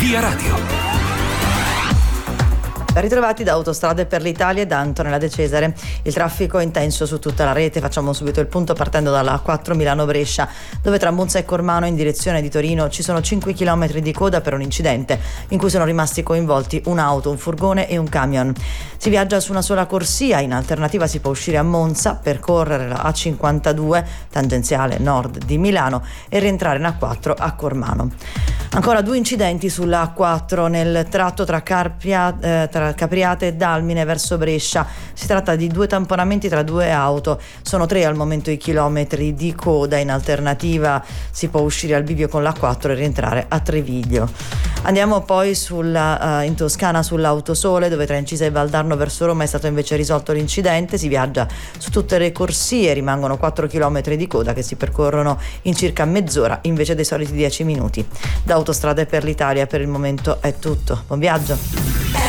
Via Radio. Ritrovati da Autostrade per l'Italia e da Antonella De Cesare. Il traffico è intenso su tutta la rete. Facciamo subito il punto partendo dalla A4 Milano-Brescia, dove tra Monza e Cormano in direzione di Torino ci sono 5 km di coda per un incidente in cui sono rimasti coinvolti un'auto, un furgone e un camion. Si viaggia su una sola corsia, in alternativa si può uscire a Monza, percorrere la A52 tangenziale nord di Milano e rientrare in A4 a Cormano. Ancora 2 incidenti sulla A4 nel tratto tra Capriate e Dalmine verso Brescia. Si tratta di 2 tamponamenti tra 2 auto. Sono 3 al momento i chilometri di coda. In alternativa si può uscire al bivio con l'A4 e rientrare a Treviglio. Andiamo poi in Toscana sull'Autosole, dove tra Incisa e Valdarno verso Roma è stato invece risolto l'incidente. Si viaggia su tutte le corsie, rimangono 4 chilometri di coda che si percorrono in circa mezz'ora invece dei soliti 10 minuti. Da Autostrade per l'Italia per il momento è tutto. Buon viaggio.